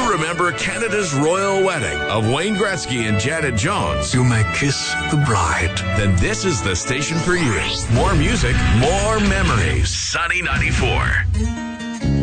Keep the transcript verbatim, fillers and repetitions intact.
you remember Canada's royal wedding of Wayne Gretzky and Janet Jones, You may kiss the bride. then this is the station for you. More music, more memories. Sunny ninety-four.